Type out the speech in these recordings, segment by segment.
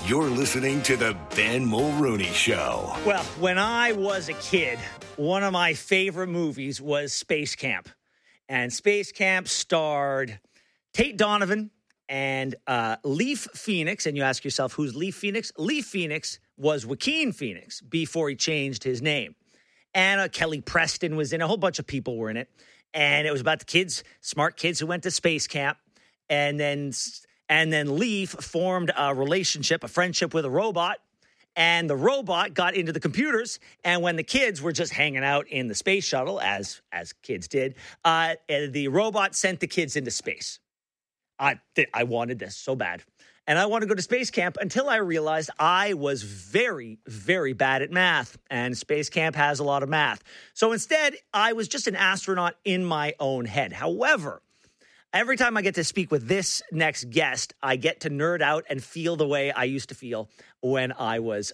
You're listening to the Ben Mulrooney Show. Well, when I was a kid, one of my favorite movies was Space Camp. And Space Camp starred Tate Donovan and Leaf Phoenix. And you ask yourself, who's Leaf Phoenix? Leaf Phoenix was Joaquin Phoenix before he changed his name. And Kelly Preston was in it. A whole bunch of people were in it. And it was about the kids, smart kids who went to Space Camp. And then Leaf formed a relationship, a friendship with a robot. And the robot got into the computers. And when the kids were just hanging out in the space shuttle, as kids did, the robot sent the kids into space. I wanted this so bad. And I wanted to go to Space Camp until I realized I was very, very bad at math. And Space Camp has a lot of math. So instead, I was just an astronaut in my own head. However, every time I get to speak with this next guest, I get to nerd out and feel the way I used to feel when I was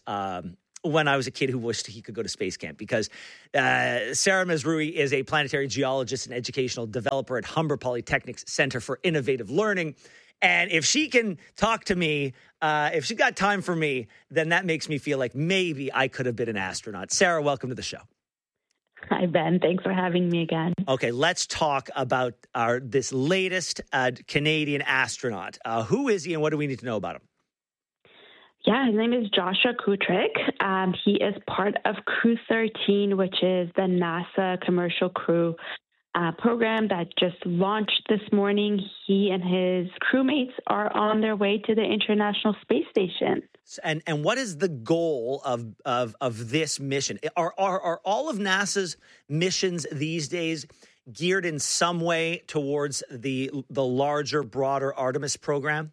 a kid who wished he could go to Space Camp. Because Sarah Mazrui is a planetary geologist and educational developer at Humber Polytechnic's Center for Innovative Learning. And if she can talk to me, if she got time for me, then that makes me feel like maybe I could have been an astronaut. Sarah, welcome to the show. Hi, Ben. Thanks for having me again. Okay, let's talk about this latest Canadian astronaut. Who is he and what do we need to know about him? Yeah, his name is Joshua Kutryk. He is part of Crew 13, which is the NASA commercial crew program that just launched this morning. He and his crewmates are on their way to the International Space Station. And what is the goal of this mission? Are all of NASA's missions these days geared in some way towards the larger, broader Artemis program?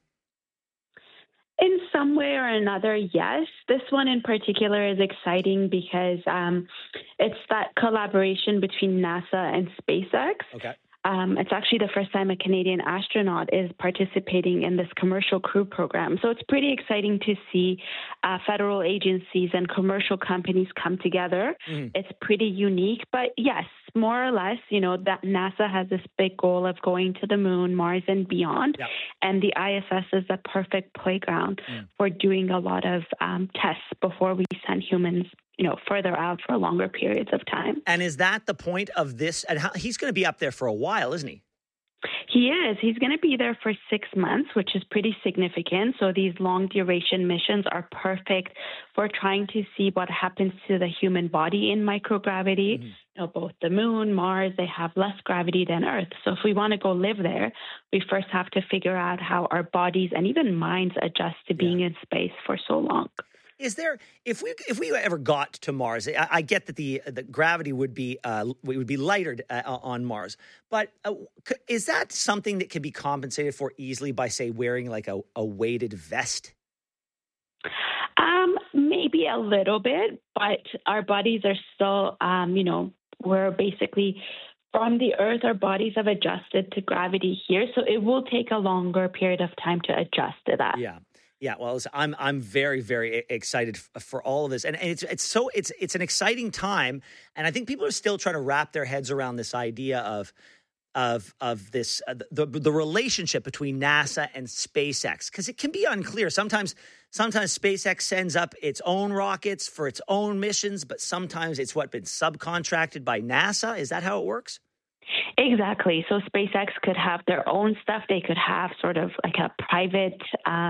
In some way or another, yes. This one in particular is exciting because it's that collaboration between NASA and SpaceX. Okay. It's actually the first time a Canadian astronaut is participating in this commercial crew program. So it's pretty exciting to see federal agencies and commercial companies come together. It's pretty unique. But yes, more or less, that NASA has this big goal of going to the moon, Mars, and beyond. Yep. And the ISS is the perfect playground for doing a lot of tests before we send humans further out for longer periods of time. And is that the point of this? And he's going to be up there for a while, isn't he? He is. He's going to be there for 6 months, which is pretty significant. So these long duration missions are perfect for trying to see what happens to the human body in microgravity. Both the moon, Mars, they have less gravity than Earth. So if we want to go live there, we first have to figure out how our bodies and even minds adjust to being in space for so long. Is there, if we ever got to Mars, I get that the gravity would be lighter on Mars, but is that something that can be compensated for easily by, say, wearing like a weighted vest? Maybe a little bit, but our bodies are still, we're basically from the Earth. Our bodies have adjusted to gravity here, so it will take a longer period of time to adjust to that. Yeah, well, I'm very, very excited for all of this, and it's an exciting time, and I think people are still trying to wrap their heads around this idea of this the relationship between NASA and SpaceX, because it can be unclear. Sometimes SpaceX sends up its own rockets for its own missions, but sometimes it's been subcontracted by NASA. Is that how it works? Exactly. So SpaceX could have their own stuff. They could have sort of like a private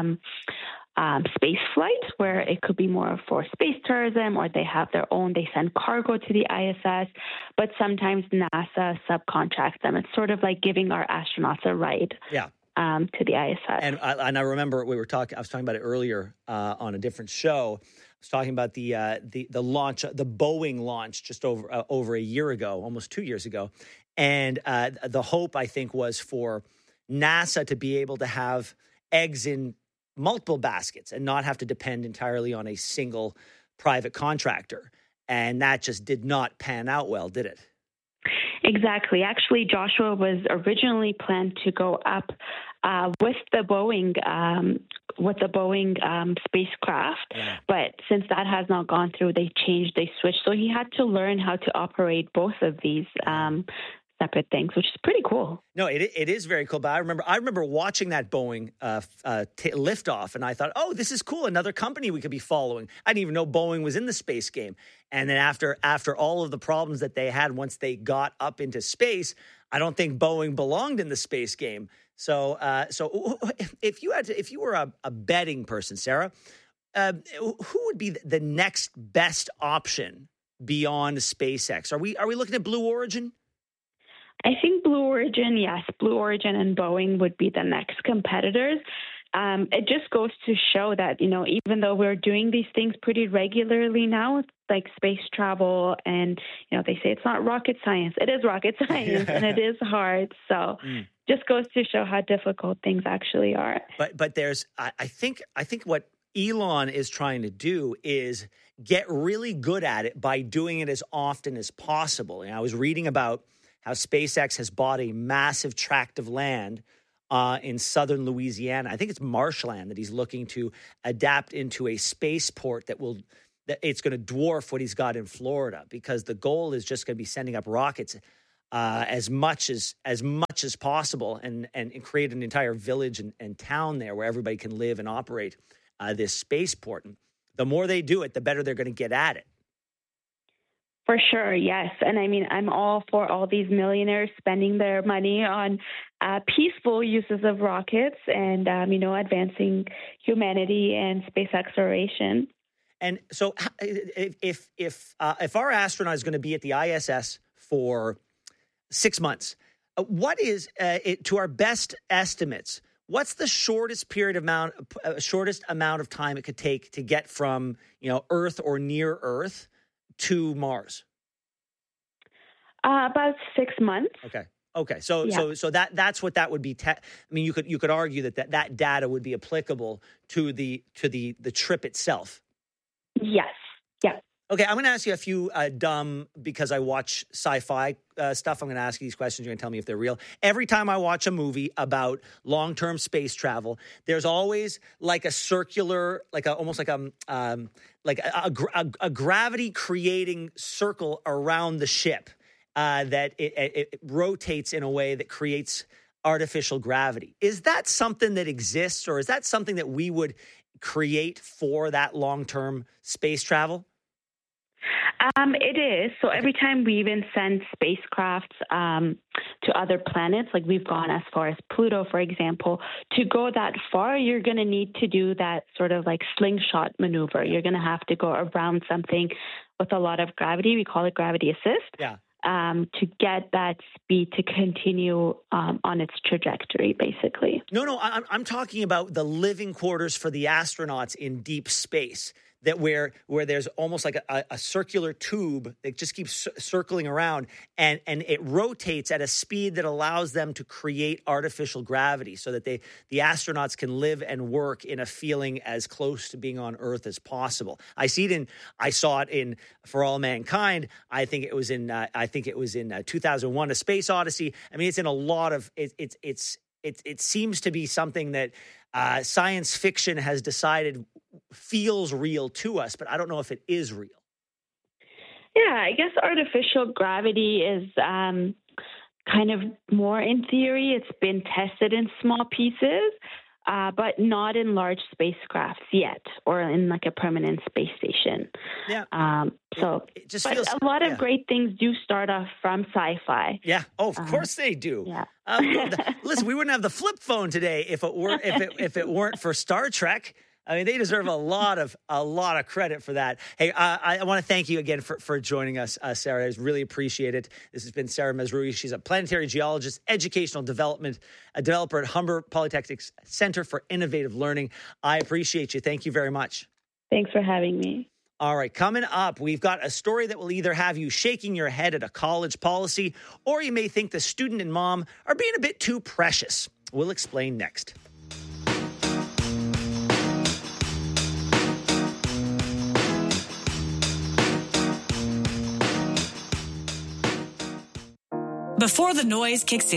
space flight where it could be more for space tourism, or they have their own, they send cargo to the ISS, but sometimes NASA subcontracts them. It's sort of like giving our astronauts a ride. To the ISS. And I remember I was talking about it earlier on a different show. I was talking about the launch, the Boeing launch just over a year ago, almost 2 years ago. And the hope, I think, was for NASA to be able to have eggs in multiple baskets and not have to depend entirely on a single private contractor. And that just did not pan out well, did it? Exactly. Actually, Joshua was originally planned to go up with the Boeing spacecraft, but since that has not gone through, they switched. So he had to learn how to operate both of these separate things, which is pretty cool. No, it is very cool. But I remember watching that Boeing liftoff, and I thought, oh, this is cool. Another company we could be following. I didn't even know Boeing was in the space game. And then after all of the problems that they had once they got up into space, I don't think Boeing belonged in the space game. So if you were a betting person, Sarah, who would be the next best option beyond SpaceX? Are we looking at Blue Origin? I think Blue Origin, yes. Blue Origin and Boeing would be the next competitors. It just goes to show that, even though we're doing these things pretty regularly now, like space travel, and, they say it's not rocket science. It is rocket science, and it is hard. So just goes to show how difficult things actually are. But there's, I think what Elon is trying to do is get really good at it by doing it as often as possible. And I was reading about how SpaceX has bought a massive tract of land in southern Louisiana. I think it's marshland that he's looking to adapt into a spaceport that it's going to dwarf what he's got in Florida, because the goal is just going to be sending up rockets as much as possible and create an entire village and town there where everybody can live and operate this spaceport. And the more they do it, the better they're going to get at it. For sure, yes. And I mean, I'm all for all these millionaires spending their money on peaceful uses of rockets and, advancing humanity and space exploration. And so if our astronaut is going to be at the ISS for 6 months, what is, to our best estimates, what's the shortest amount of time it could take to get from, Earth or near Earth to Mars? About 6 months. Okay. So that's what that would be. You could argue that data would be applicable to the trip itself. Yes. Yeah. Okay, I'm going to ask you a few because I watch sci-fi stuff. I'm going to ask you these questions. You're going to tell me if they're real. Every time I watch a movie about long-term space travel, there's always like a circular, almost like a gravity-creating circle around the ship that it rotates in a way that creates artificial gravity. Is that something that exists, or is that something that we would create for that long-term space travel? It is. So every time we even send spacecrafts to other planets, like we've gone as far as Pluto, for example, to go that far, you're going to need to do that sort of like slingshot maneuver. You're going to have to go around something with a lot of gravity. We call it gravity assist. Yeah. To get that speed to continue on its trajectory, basically. No, I'm talking about the living quarters for the astronauts in deep space, that where there's almost like a circular tube that just keeps circling around, and it rotates at a speed that allows them to create artificial gravity so that the astronauts can live and work in a feeling as close to being on Earth as possible. I saw it in For All Mankind. I think it was in 2001: A Space Odyssey. I mean, it's in a lot of it seems to be something that science fiction has decided feels real to us, but I don't know if it is real. Yeah, I guess artificial gravity is kind of more in theory. It's been tested in small pieces, but not in large spacecrafts yet, or in like a permanent space station. Yeah. It just feels, a lot of great things do start off from sci-fi. Yeah. Oh, of course they do. Yeah. Listen, we wouldn't have the flip phone today if it weren't for Star Trek. I mean, they deserve a lot of credit for that. Hey, I want to thank you again for joining us, Sarah. I really appreciate it. This has been Sarah Mazrui. She's a planetary geologist, educational development, a developer at Humber Polytechnic's Center for Innovative Learning. I appreciate you. Thank you very much. Thanks for having me. All right, coming up, we've got a story that will either have you shaking your head at a college policy, or you may think the student and mom are being a bit too precious. We'll explain next. Before the noise kicks in,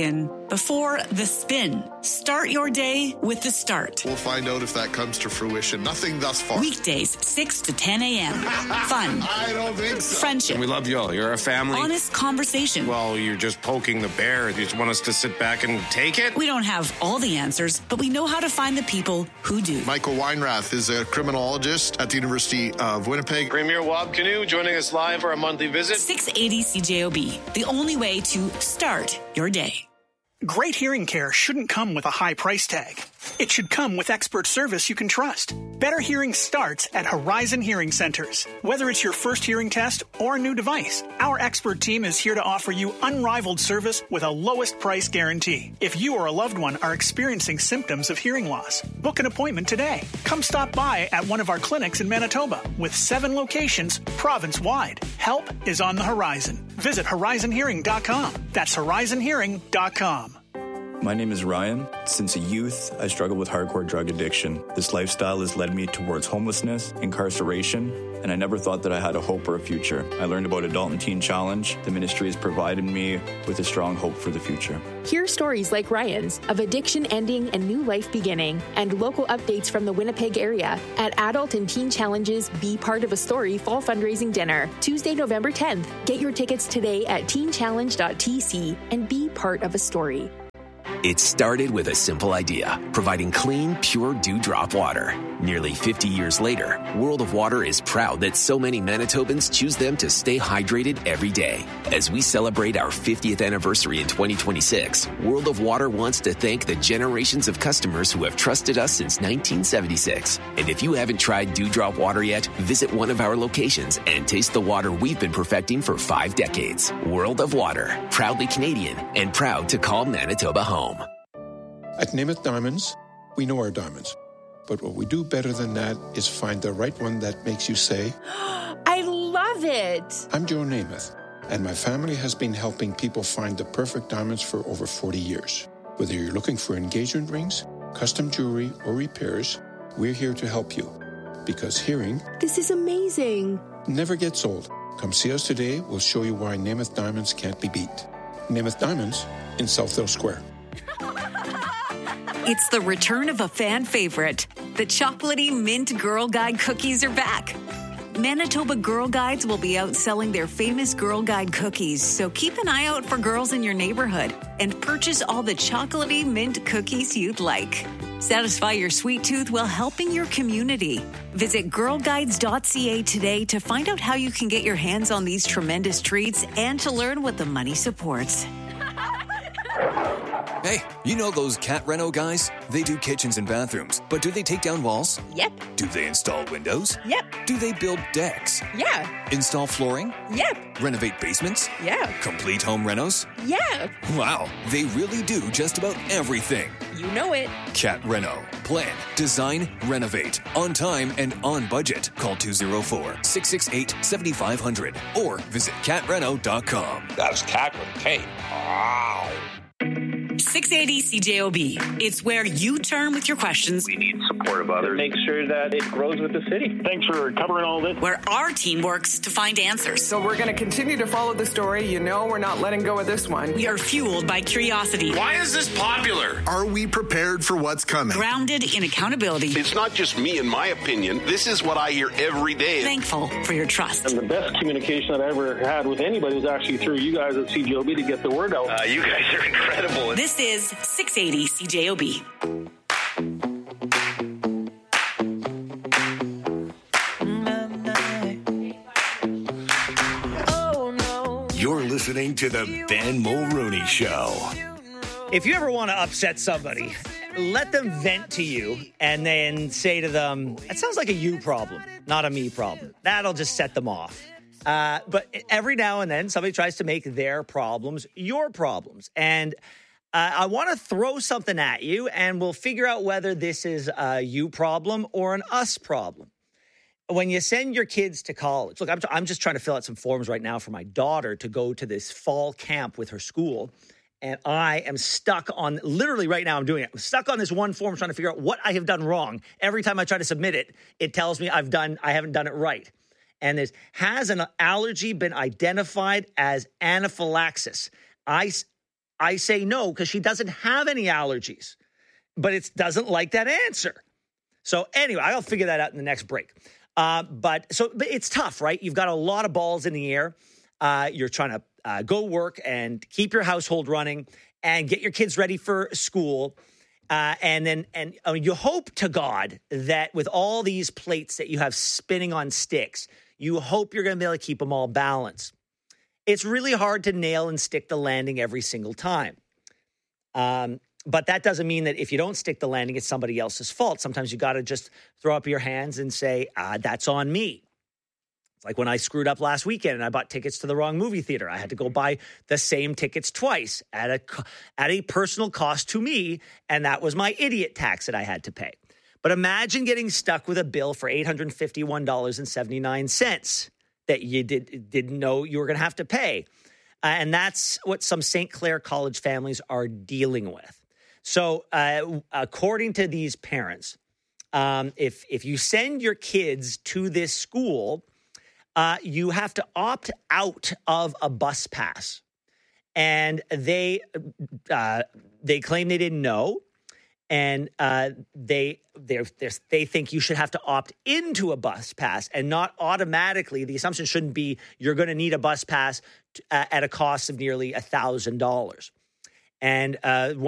before the spin. Start your day with The Start. We'll find out if that comes to fruition. Nothing thus far. Weekdays, 6 to 10 a.m. Fun. I don't think so. Friendship. We love you all. You're a family. Honest conversation. Well, you're just poking the bear. You just want us to sit back and take it? We don't have all the answers, but we know how to find the people who do. Michael Weinrath is a criminologist at the University of Winnipeg. Premier Wab Canoe joining us live for a monthly visit. 680 CJOB, the only way to start your day. Great hearing care shouldn't come with a high price tag. It should come with expert service you can trust. Better hearing starts at Horizon Hearing Centers. Whether it's your first hearing test or a new device, our expert team is here to offer you unrivaled service with a lowest price guarantee. If you or a loved one are experiencing symptoms of hearing loss, book an appointment today. Come stop by at one of our clinics in Manitoba with 7 locations province-wide. Help is on the horizon. Visit horizonhearing.com. That's horizonhearing.com. My name is Ryan. Since a youth, I struggled with hardcore drug addiction. This lifestyle has led me towards homelessness, incarceration, and I never thought that I had a hope or a future. I learned about Adult and Teen Challenge. The ministry has provided me with a strong hope for the future. Hear stories like Ryan's of addiction ending and new life beginning, and local updates from the Winnipeg area at Adult and Teen Challenge's Be Part of a Story Fall Fundraising Dinner, Tuesday, November 10th. Get your tickets today at teenchallenge.tc and be part of a story. It started with a simple idea, providing clean, pure dewdrop water. Nearly 50 years later, World of Water is proud that so many Manitobans choose them to stay hydrated every day. As we celebrate our 50th anniversary in 2026, World of Water wants to thank the generations of customers who have trusted us since 1976. And if you haven't tried dewdrop water yet, visit one of our locations and taste the water we've been perfecting for 5 decades. World of Water, proudly Canadian and proud to call Manitoba home. At Namath Diamonds, we know our diamonds. But what we do better than that is find the right one that makes you say, I love it. I'm Joe Namath, and my family has been helping people find the perfect diamonds for over 40 years. Whether you're looking for engagement rings, custom jewelry, or repairs, we're here to help you. Because hearing... This is amazing. ...never gets old. Come see us today. We'll show you why Namath Diamonds can't be beat. Namath Diamonds in Southdale Square. It's the return of a fan favorite. The chocolatey mint Girl Guide cookies are back. Manitoba Girl Guides will be out selling their famous Girl Guide cookies, so keep an eye out for girls in your neighborhood and purchase all the chocolatey mint cookies you'd like. Satisfy your sweet tooth while helping your community. Visit girlguides.ca today to find out how you can get your hands on these tremendous treats and to learn what the money supports. Hey, you know those Cat Reno guys? They do kitchens and bathrooms, but do they take down walls? Yep. Do they install windows? Yep. Do they build decks? Yeah. Install flooring? Yep. Renovate basements? Yeah. Complete home renos? Yeah. Wow, they really do just about everything. You know it. Cat Reno. Plan, design, renovate. On time and on budget. Call 204-668-7500 or visit catreno.com. That's cat with a K. Wow. 680 CJOB. It's where you turn with your questions. We need support of others. Make sure that it grows with the city. Thanks for covering all this. Where our team works to find answers. So we're going to continue to follow the story. You know we're not letting go of this one. We are fueled by curiosity. Why is this popular? Are we prepared for what's coming? Grounded in accountability. It's not just me and my opinion. This is what I hear every day. Thankful for your trust. And the best communication that I ever had with anybody was actually through you guys at CJOB to get the word out. You guys are incredible. This is 680 CJOB. You're listening to the Ben Mulrooney Show. If you ever want to upset somebody, let them vent to you and then say to them, it sounds like a you problem, not a me problem. That'll just set them off. But every now and then somebody tries to make their problems your problems. And I want to throw something at you, and we'll figure out whether this is a you problem or an us problem. When you send your kids to college, look, I'm just trying to fill out some forms right now for my daughter to go to this fall camp with her school, and I am stuck on, literally right now I'm doing it. I'm stuck on this one form trying to figure out what I have done wrong. Every time I try to submit it, it tells me I haven't done it right. And has an allergy been identified as anaphylaxis? I say no because she doesn't have any allergies, but it doesn't like that answer. So anyway, I'll figure that out in the next break. But it's tough, right? You've got a lot of balls in the air. You're trying to go work and keep your household running and get your kids ready for school. And you hope to God that with all these plates that you have spinning on sticks, you hope you're going to be able to keep them all balanced. It's really hard to nail and stick the landing every single time. But that doesn't mean that if you don't stick the landing, it's somebody else's fault. Sometimes you got to just throw up your hands and say, that's on me. It's like when I screwed up last weekend and I bought tickets to the wrong movie theater. I had to go buy the same tickets twice at a personal cost to me, and that was my idiot tax that I had to pay. But imagine getting stuck with a bill for $851.79 that you didn't know you were going to have to pay. And that's what some St. Clair College families are dealing with. So according to these parents, if you send your kids to this school, you have to opt out of a bus pass. And they claim they didn't know. And they think you should have to opt into a bus pass and not automatically. The assumption shouldn't be you're going to need a bus pass at a cost of nearly $1,000. And one